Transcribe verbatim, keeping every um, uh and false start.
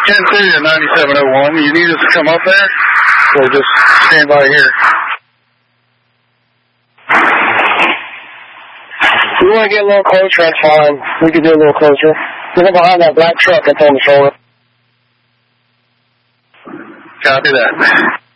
ten thirty at ninety-seven oh one. You need us to come up there, or just stand by here? If you want to get a little closer, that's fine. We can do a little closer. Get behind that black truck that's on the shoulder. Copy that.